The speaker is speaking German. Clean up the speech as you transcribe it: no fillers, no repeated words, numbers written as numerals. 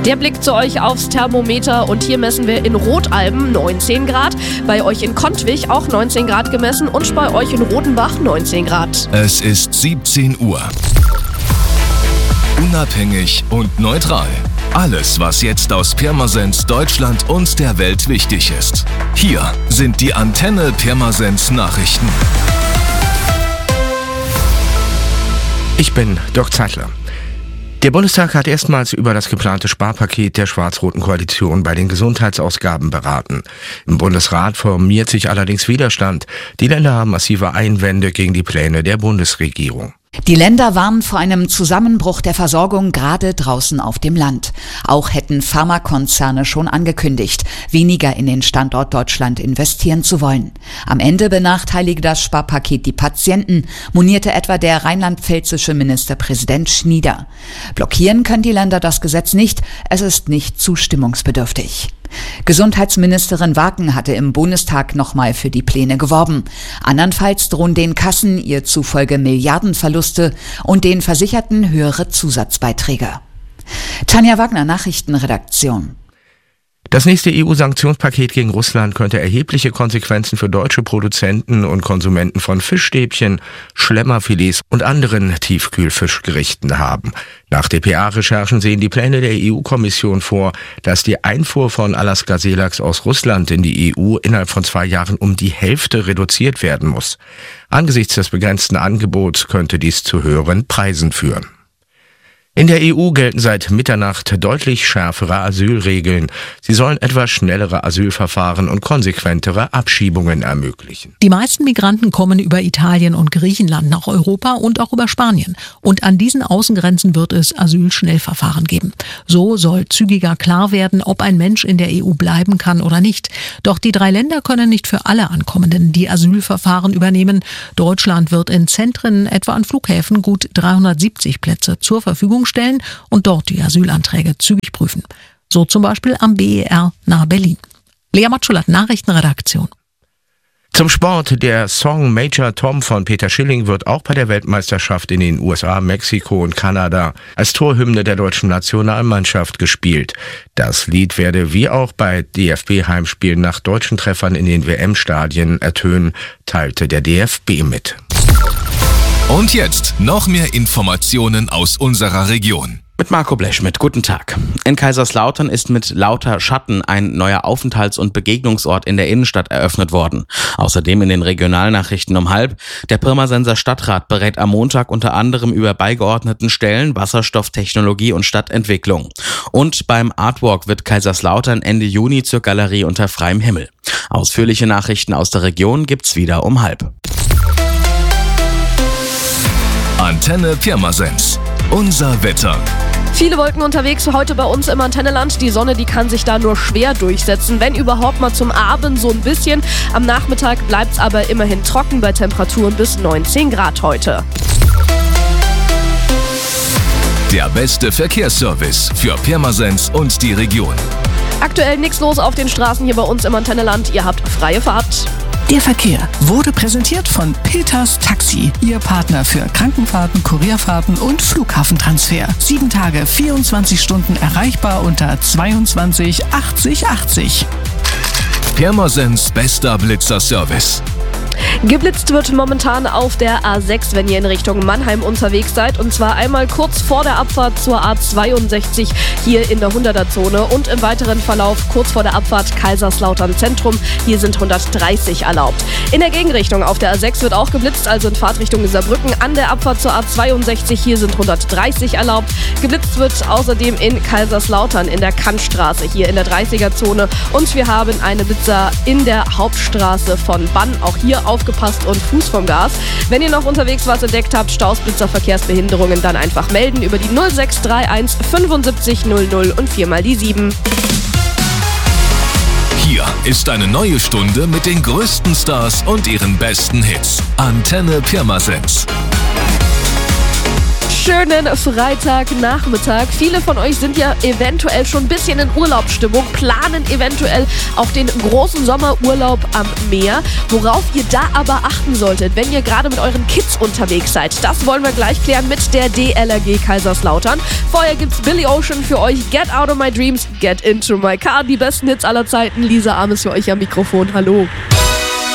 Der Blick zu euch aufs Thermometer und hier messen wir in Rotalben 19 Grad, bei euch in Kontwig auch 19 Grad gemessen und bei euch in Rodenbach 19 Grad. Es ist 17 Uhr. Unabhängig und neutral. Alles, was jetzt aus Pirmasens, Deutschland und der Welt wichtig ist. Hier sind die Antenne Pirmasens Nachrichten. Ich bin Dirk Zeitler. Der Bundestag hat erstmals über das geplante Sparpaket der schwarz-roten Koalition bei den Gesundheitsausgaben beraten. Im Bundesrat formiert sich allerdings Widerstand. Die Länder haben massive Einwände gegen die Pläne der Bundesregierung. Die Länder warnen vor einem Zusammenbruch der Versorgung gerade draußen auf dem Land. Auch hätten Pharmakonzerne schon angekündigt, weniger in den Standort Deutschland investieren zu wollen. Am Ende benachteilige das Sparpaket die Patienten, monierte etwa der rheinland-pfälzische Ministerpräsident Schnieder. Blockieren können die Länder das Gesetz nicht, es ist nicht zustimmungsbedürftig. Gesundheitsministerin Waken hatte im Bundestag nochmal für die Pläne geworben. Andernfalls drohen den Kassen ihr zufolge Milliardenverluste und den Versicherten höhere Zusatzbeiträge. Tanja Wagner, Nachrichtenredaktion. Das nächste EU-Sanktionspaket gegen Russland könnte erhebliche Konsequenzen für deutsche Produzenten und Konsumenten von Fischstäbchen, Schlemmerfilets und anderen Tiefkühlfischgerichten haben. Nach dpa-Recherchen sehen die Pläne der EU-Kommission vor, dass die Einfuhr von Alaska-Seelachs aus Russland in die EU innerhalb von 2 Jahren um die Hälfte reduziert werden muss. Angesichts des begrenzten Angebots könnte dies zu höheren Preisen führen. In der EU gelten seit Mitternacht deutlich schärfere Asylregeln. Sie sollen etwas schnellere Asylverfahren und konsequentere Abschiebungen ermöglichen. Die meisten Migranten kommen über Italien und Griechenland nach Europa und auch über Spanien. Und an diesen Außengrenzen wird es Asylschnellverfahren geben. So soll zügiger klar werden, ob ein Mensch in der EU bleiben kann oder nicht. Doch die 3 Länder können nicht für alle Ankommenden die Asylverfahren übernehmen. Deutschland wird in Zentren, etwa an Flughäfen, gut 370 Plätze zur Verfügung stellen und dort die Asylanträge zügig prüfen. So zum Beispiel am BER nahe Berlin. Lea Matschulat, Nachrichtenredaktion. Zum Sport. Der Song Major Tom von Peter Schilling wird auch bei der Weltmeisterschaft in den USA, Mexiko und Kanada als Torhymne der deutschen Nationalmannschaft gespielt. Das Lied werde wie auch bei DFB-Heimspielen nach deutschen Treffern in den WM-Stadien ertönen, teilte der DFB mit. Und jetzt noch mehr Informationen aus unserer Region. Mit Marco Bleschmidt, guten Tag. In Kaiserslautern ist mit Lauter Schatten ein neuer Aufenthalts- und Begegnungsort in der Innenstadt eröffnet worden. Außerdem in den Regionalnachrichten um 12:30. Der Pirmasenser Stadtrat berät am Montag unter anderem über beigeordneten Stellen, Wasserstofftechnologie und Stadtentwicklung. Und beim Artwalk wird Kaiserslautern Ende Juni zur Galerie unter freiem Himmel. Ausführliche Nachrichten aus der Region gibt's wieder um 12:30. Antenne Pirmasens. Unser Wetter. Viele Wolken unterwegs heute bei uns im Antenneland. Die Sonne, die kann sich da nur schwer durchsetzen, wenn überhaupt mal zum Abend so ein bisschen. Am Nachmittag bleibt's aber immerhin trocken bei Temperaturen bis 19 Grad heute. Der beste Verkehrsservice für Pirmasens und die Region. Aktuell nichts los auf den Straßen hier bei uns im Antenneland. Ihr habt freie Fahrt. Der Verkehr wurde präsentiert von Peters Taxi, Ihr Partner für Krankenfahrten, Kurierfahrten und Flughafentransfer. 7 Tage, 24 Stunden erreichbar unter 22 80 80. Pirmasens bester Blitzerservice. Geblitzt wird momentan auf der A6, wenn ihr in Richtung Mannheim unterwegs seid. Und zwar einmal kurz vor der Abfahrt zur A62 hier in der 100er-Zone und im weiteren Verlauf kurz vor der Abfahrt Kaiserslautern Zentrum. Hier sind 130 erlaubt. In der Gegenrichtung auf der A6 wird auch geblitzt, also in Fahrtrichtung Saarbrücken an der Abfahrt zur A62. Hier sind 130 erlaubt. Geblitzt wird außerdem in Kaiserslautern in der Kantstraße hier in der 30er-Zone. Und wir haben eine Blitzer in der Hauptstraße von Bann. Auch hier aufgepasst und Fuß vom Gas. Wenn ihr noch unterwegs was entdeckt habt, Staus, Blitzer, Verkehrsbehinderungen, dann einfach melden über die 0631 75 00 und 4 mal die 7. Hier ist eine neue Stunde mit den größten Stars und ihren besten Hits. Antenne Pirmasens. schönen Freitagnachmittag. Viele von euch sind ja eventuell schon ein bisschen in Urlaubsstimmung, planen eventuell auch den großen Sommerurlaub am Meer. Worauf ihr da aber achten solltet, wenn ihr gerade mit euren Kids unterwegs seid, das wollen wir gleich klären mit der DLRG Kaiserslautern. Vorher gibt's Billy Ocean für euch, Get Out of My Dreams, Get Into My Car. Die besten Hits aller Zeiten. Lisa Arm ist für euch am Mikrofon. Hallo.